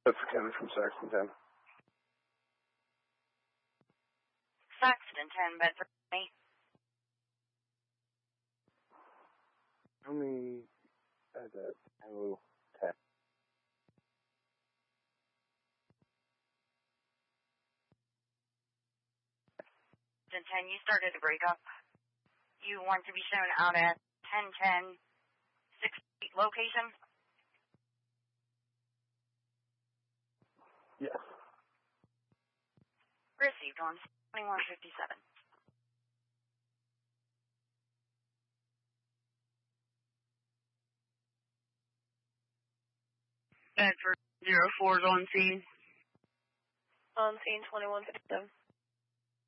That's Ken from Saxton 10. Saxton 10, Bedford. How many as a Tango 10? Saxton 10, you started to break up. You want to be shown out at 1010 6th Street location? Yes. Received on 2157. Bedford 04 is on scene. On scene 2157.